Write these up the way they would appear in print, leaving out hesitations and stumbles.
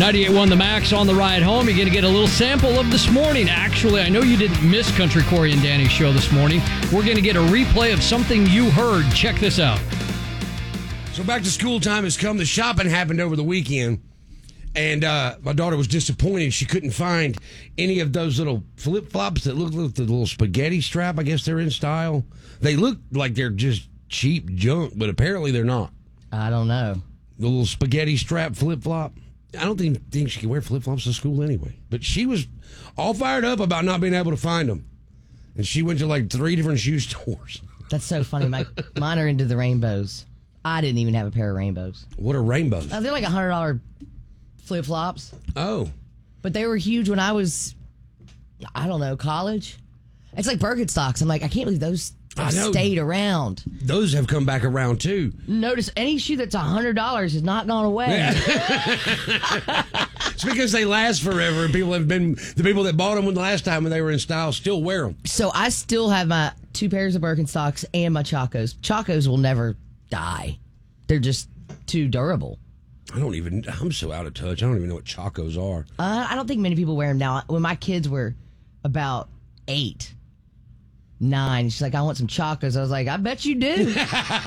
98.1 The Max on the ride home. You're going to get a little sample of this morning. Actually, I know you didn't miss Country Corey and Danny's show this morning. We're going to get a replay of something you heard. Check this out. So back to school time has come. The shopping happened over the weekend. And my daughter was disappointed. She couldn't find any of those little flip-flops that look like the little spaghetti strap. I guess they're in style. They look like they're just cheap junk, but apparently they're not. I don't know. The little spaghetti strap flip-flop. I don't think she can wear flip-flops to school anyway. But she was all fired up about not being able to find them. And she went to like 3 different shoe stores. That's so funny. Mine are into the rainbows. I didn't even have a pair of rainbows. What are rainbows? They're like $100 flip-flops. Oh. But they were huge when I was, I don't know, college. It's like Birkenstocks. I'm like, I can't believe those stayed around. Those have come back around too. Notice any shoe that's $100 has not gone away. Yeah. It's because they last forever, and the people that bought them the last time when they were in style still wear them. So I still have my 2 pairs of Birkenstocks and my Chacos. Chacos will never die. They're just too durable. I'm so out of touch. I don't even know what Chacos are. I don't think many people wear them now. When my kids were about 8, 9, she's like, I want some Chacos. I was like, I bet you do.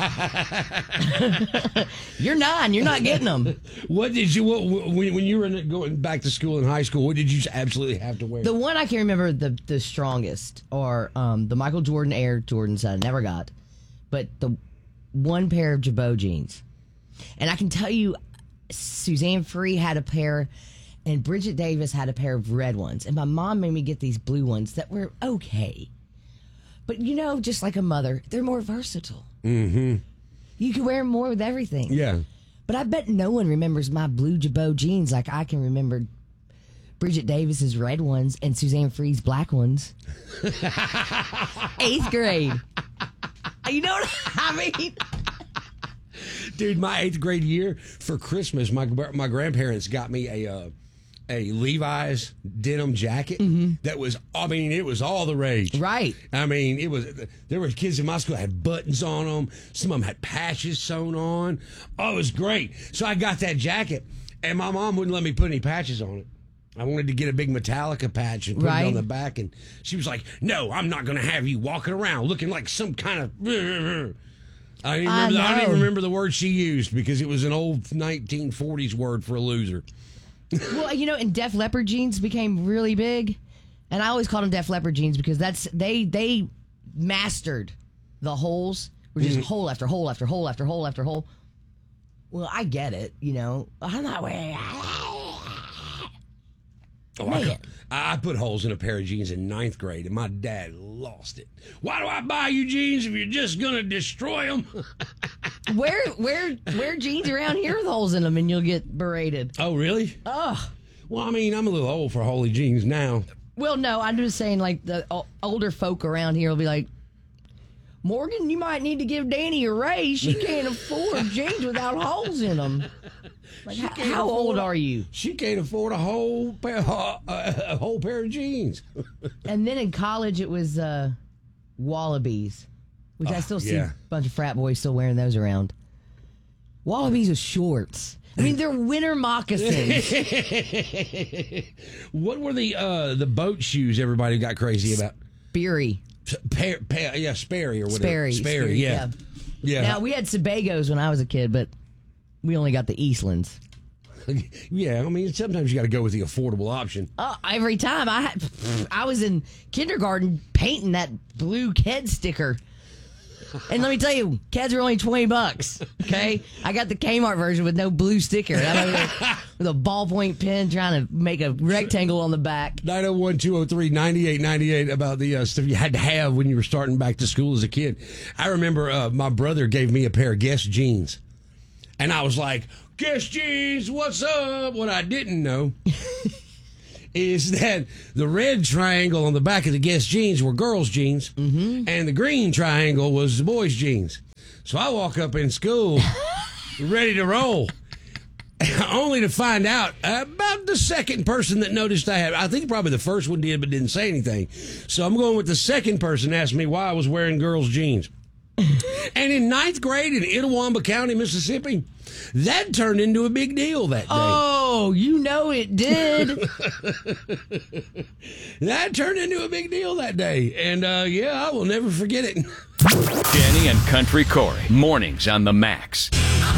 You're 9. You're not getting them. When you were going back to school in high school, what did you absolutely have to wear? The one I can remember the strongest are the Michael Jordan Air Jordans that I never got, but the one pair of Jabot jeans. And I can tell you, Suzanne Free had a pair, and Bridget Davis had a pair of red ones. And my mom made me get these blue ones that were okay. But, just like a mother, they're more versatile. Mm-hmm. You can wear them more with everything. Yeah. But I bet no one remembers my blue Jabot jeans like I can remember Bridget Davis's red ones and Suzanne Free's black ones. 8th grade. You know what I mean? Dude, my 8th grade year for Christmas, my grandparents got me a Levi's denim jacket that was, it was all the rage. Right. There were kids in my school that had buttons on them. Some of them had patches sewn on. Oh, it was great. So I got that jacket, and my mom wouldn't let me put any patches on it. I wanted to get a big Metallica patch and put it on the back, and she was like, no, I'm not going to have you walking around looking like some kind of... I don't even remember the word she used because it was an old 1940s word for a loser. Well, and Def Leppard jeans became really big, and I always called them Def Leppard jeans because they mastered the holes, were just hole after hole after hole after hole after hole. Well, I get it, I'm not wearing. I put holes in a pair of jeans in 9th grade, and my dad lost it. Why do I buy you jeans if you're just going to destroy them? Wear jeans around here with holes in them, and you'll get berated. Oh, really? Oh. Well, I'm a little old for holy jeans now. Well, no, I'm just saying, like, the older folk around here will be like, Morgan, you might need to give Danny a raise. She can't afford jeans without holes in them. Like, how old are you? She can't afford a whole pair of jeans. And then in college, it was Wallabies, which I still see a bunch of frat boys still wearing those around. Wallabies with shorts. They're winter moccasins. What were the boat shoes everybody got crazy about? Sperry. Sperry or whatever. Sperry, yeah. Now, we had Sebagos when I was a kid, but we only got the Eastlands. Yeah, sometimes you got to go with the affordable option. Every time. I was in kindergarten painting that blue Ked sticker. And let me tell you, Keds are only $20, okay? I got the Kmart version with no blue sticker. With a ballpoint pen trying to make a rectangle on the back. 901-203-9898 about the stuff you had to have when you were starting back to school as a kid. I remember my brother gave me a pair of Guess jeans. And I was like, Guess jeans, what's up? What I didn't know is that the red triangle on the back of the Guess jeans were girls' jeans, and the green triangle was the boys' jeans. So I walk up in school ready to roll, only to find out about the second person that noticed I think probably the first one did but didn't say anything. So I'm going with the second person asked me why I was wearing girls' jeans. And in 9th grade in Itawamba County, Mississippi, that turned into a big deal that day. Oh, you know it did. That turned into a big deal that day. And, I will never forget it. Danny and Country Corey, mornings on the Max.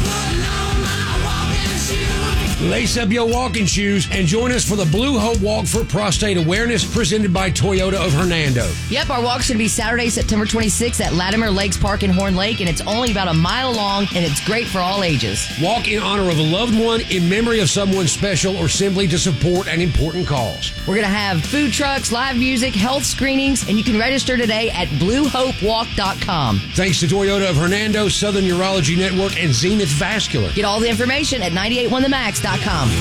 Lace up your walking shoes and join us for the Blue Hope Walk for Prostate Awareness presented by Toyota of Hernando. Yep, our walk's going to be Saturday, September 26th at Latimer Lakes Park in Horn Lake, and it's only about a mile long, and it's great for all ages. Walk in honor of a loved one, in memory of someone special, or simply to support an important cause. We're going to have food trucks, live music, health screenings, and you can register today at BlueHopeWalk.com. Thanks to Toyota of Hernando, Southern Urology Network, and Zenith Vascular. Get all the information at 981themax.com.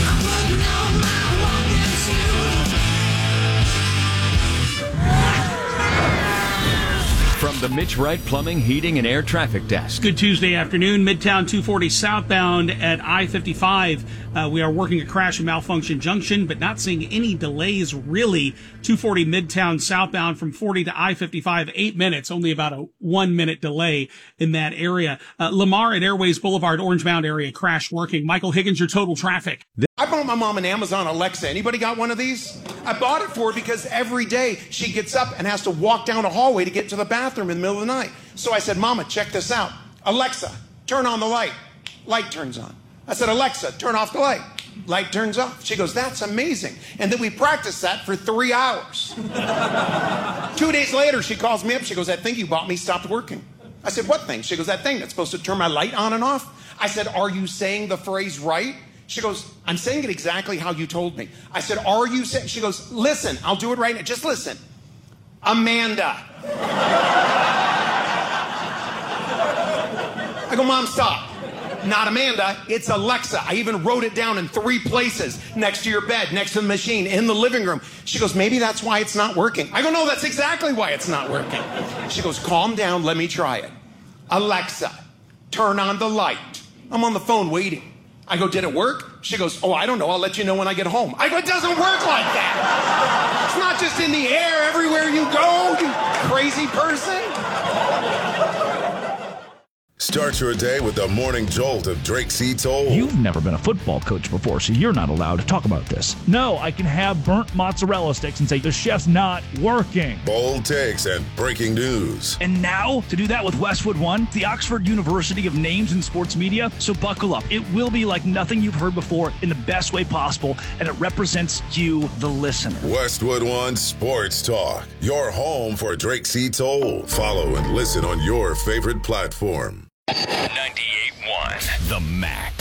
From the Mitch Wright Plumbing, Heating, and Air Traffic Desk. Good Tuesday afternoon. Midtown 240 southbound at I-55. We are working a crash and malfunction junction, but not seeing any delays really. 240 Midtown southbound from 40 to I-55, 8 minutes, only about a 1 minute delay in that area. Lamar at Airways Boulevard, Orange Mound area, crash working. Michael Higgins, your total traffic. I bought my mom an Amazon Alexa. Anybody got one of these? I bought it for her because every day she gets up and has to walk down a hallway to get to the bathroom in the middle of the night. So I said, Mama, check this out. Alexa, turn on the light. Light turns on. I said, Alexa, turn off the light. Light turns off. She goes, that's amazing. And then we practiced that for 3 hours. 2 days later, she calls me up. She goes, that thing you bought me stopped working. I said, what thing? She goes, that thing that's supposed to turn my light on and off. I said, are you saying the phrase right? She goes, I'm saying it exactly how you told me. I said, are you saying? She goes, listen, I'll do it right now. Just listen. Amanda. I go, Mom, stop. Not Amanda, it's Alexa. I even wrote it down in 3 places. Next to your bed, next to the machine, in the living room. She goes, maybe that's why it's not working. I go, no, that's exactly why it's not working. She goes, calm down, let me try it. Alexa, turn on the light. I'm on the phone waiting. I go, did it work? She goes, oh, I don't know. I'll let you know when I get home. I go, it doesn't work like that. It's not just in the air everywhere you go, you crazy person. Start your day with the morning jolt of Drake C. Toll. You've never been a football coach before, so you're not allowed to talk about this. No, I can have burnt mozzarella sticks and say the chef's not working. Bold takes and breaking news. And now, to do that with Westwood One, the Oxford University of Names in Sports Media. So buckle up. It will be like nothing you've heard before in the best way possible, and it represents you, the listener. Westwood One Sports Talk. Your home for Drake C. Toll. Follow and listen on your favorite platform. 98.1 The Max.